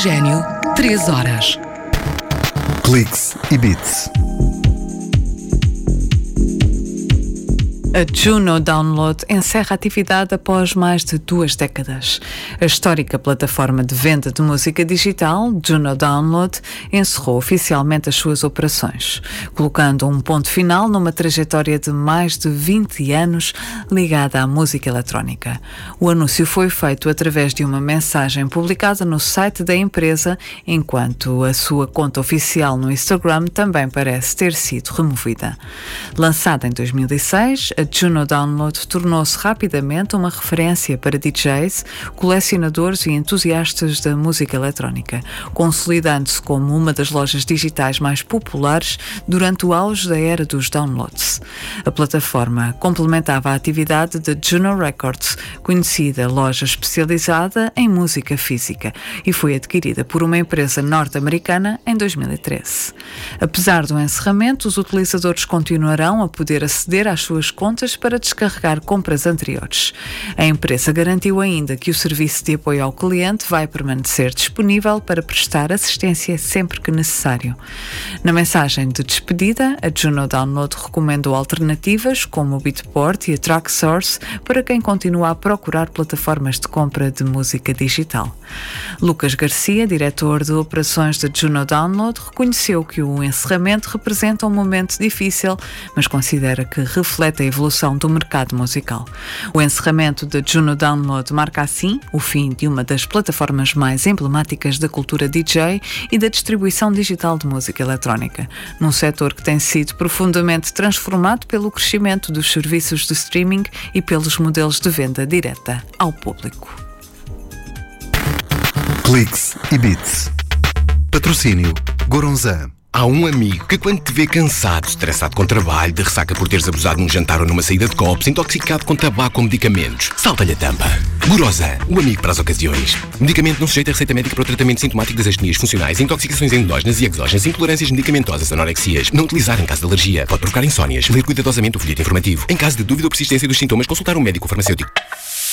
Oxigênio, 3 horas. Cliques e Beats. A Juno Download encerra a atividade após mais de 2 décadas. A histórica plataforma de venda de música digital, Juno Download, encerrou oficialmente as suas operações, colocando um ponto final numa trajetória de mais de 20 anos ligada à música eletrónica. O anúncio foi feito através de uma mensagem publicada no site da empresa, enquanto a sua conta oficial no Instagram também parece ter sido removida. Lançada em 2006, a Juno Download tornou-se rapidamente uma referência para DJs, colecionadores e entusiastas da música eletrónica, consolidando-se como uma das lojas digitais mais populares durante o auge da era dos downloads. A plataforma complementava a atividade da Juno Records, conhecida loja especializada em música física, e foi adquirida por uma empresa norte-americana em 2013. Apesar do encerramento, os utilizadores continuarão a poder aceder às suas contas para descarregar compras anteriores. A empresa garantiu ainda que o serviço de apoio ao cliente vai permanecer disponível para prestar assistência sempre que necessário. Na mensagem de despedida, a Juno Download recomendou alternativas como o Beatport e a Tracksource para quem continua a procurar plataformas de compra de música digital. Lucas Garcia, diretor de operações da Juno Download, reconheceu que o encerramento representa um momento difícil, mas considera que reflete a evolução do mercado musical. O encerramento da Juno Download marca assim o fim de uma das plataformas mais emblemáticas da cultura DJ e da distribuição digital de música eletrónica, num setor que tem sido profundamente transformado pelo crescimento dos serviços de streaming e pelos modelos de venda direta ao público. Cliques e Beats. Patrocínio Goronzan. Há um amigo que quando te vê cansado, estressado com trabalho, de ressaca por teres abusado num jantar ou numa saída de copos, intoxicado com tabaco ou medicamentos, salta-lhe a tampa. Gorosan, o amigo para as ocasiões. Medicamento não sujeito a receita médica para o tratamento sintomático das astenias funcionais, intoxicações endógenas e exógenas, intolerâncias medicamentosas, anorexias. Não utilizar em caso de alergia. Pode provocar insónias. Ler cuidadosamente o folheto informativo. Em caso de dúvida ou persistência dos sintomas, consultar um médico ou farmacêutico.